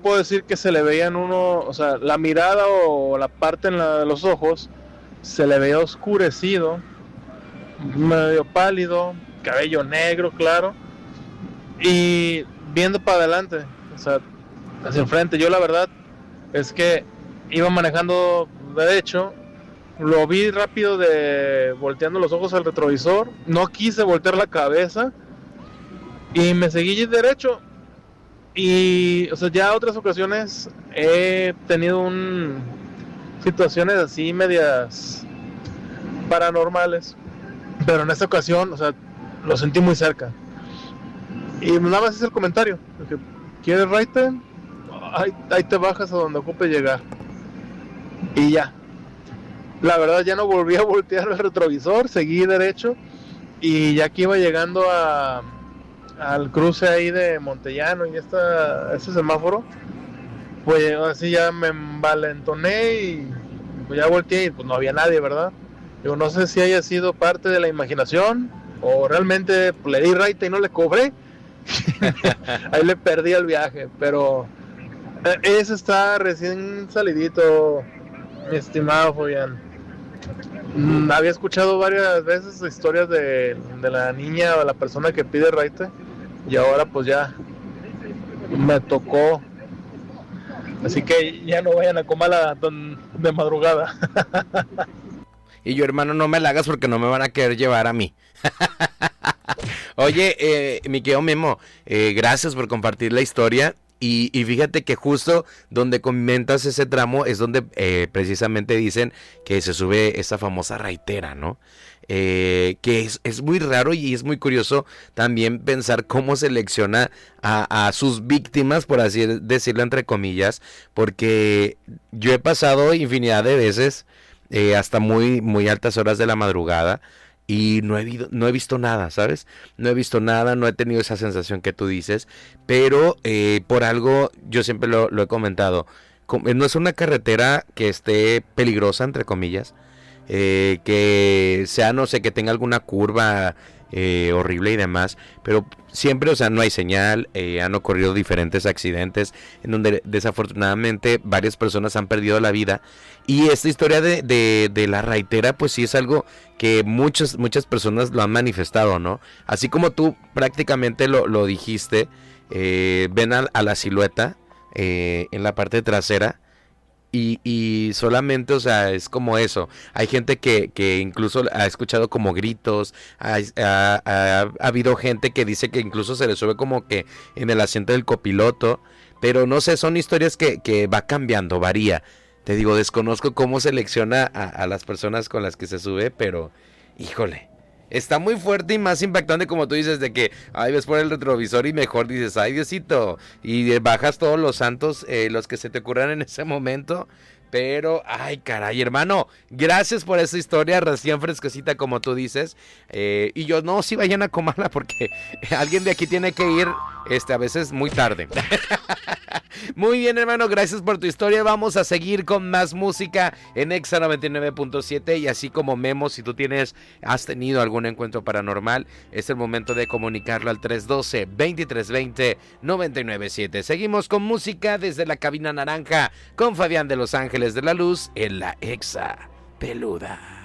puedo decir que se le veían o sea, la mirada o la parte de los ojos se le veía oscurecido, medio pálido, cabello negro, claro, y viendo para adelante, o sea, hacia enfrente. Yo la verdad es que iba manejando derecho, lo vi rápido volteando los ojos al retrovisor, no quise voltear la cabeza y me seguí derecho. Y, o sea, ya otras ocasiones he tenido situaciones así medias paranormales, pero en esta ocasión, o sea, lo sentí muy cerca. Y nada más es el comentario, porque ¿quieres raite? Ahí te bajas a donde ocupe llegar. Y ya. La verdad ya no volví a voltear el retrovisor, seguí derecho y ya que iba llegando al cruce ahí de Montellano y ese semáforo, pues así ya me envalentoné y pues ya volteé y pues no había nadie, ¿verdad? Yo no sé si haya sido parte de la imaginación o realmente pues, le di raite y no le cobré. Ahí le perdí el viaje, pero ese está recién salidito, mi estimado Fabián. Había escuchado varias veces historias de la niña o la persona que pide raite y ahora pues ya me tocó, así que ya no vayan a Comala de madrugada. Y yo, hermano, no me la hagas porque no me van a querer llevar a mí. Oye, mi querido Memo, gracias por compartir la historia. Y fíjate que justo donde comentas ese tramo es donde precisamente dicen que se sube esa famosa raitera, ¿no? Que es muy raro y es muy curioso también pensar cómo selecciona a sus víctimas, por así decirlo entre comillas, porque yo he pasado infinidad de veces hasta muy, muy altas horas de la madrugada y no he visto nada, ¿sabes? No he visto nada, no he tenido esa sensación que tú dices, pero por algo yo siempre lo he comentado, no es una carretera que esté peligrosa, entre comillas, que sea, no sé, que tenga alguna curva horrible y demás, pero siempre, o sea, no hay señal, han ocurrido diferentes accidentes en donde desafortunadamente varias personas han perdido la vida, y esta historia de la raitera pues sí es algo que muchas personas lo han manifestado, ¿no? Así como tú prácticamente lo dijiste, ven a la silueta en la parte trasera. Y solamente, o sea, es como eso. Hay gente que incluso ha escuchado como gritos. Ha habido gente que dice que incluso se le sube como que en el asiento del copiloto. Pero no sé, son historias que va cambiando, varía. Te digo, desconozco cómo selecciona a las personas con las que se sube, pero híjole. Está muy fuerte y más impactante, como tú dices, de que ves por el retrovisor y mejor dices, ay Diosito, y bajas todos los santos, los que se te ocurran en ese momento. Pero, ay caray, hermano, gracias por esa historia recién fresquecita, como tú dices. Y yo, no, sí vayan a Comala porque alguien de aquí tiene que ir, a veces muy tarde. Muy bien, hermano, gracias por tu historia. Vamos a seguir con más música en Exa 99.7. Y así como Memo, si tú has tenido algún encuentro paranormal, es el momento de comunicarlo al 312-2320-997. Seguimos con música desde la cabina naranja con Fabián de Los Ángeles de la Luz en la Exa Peluda.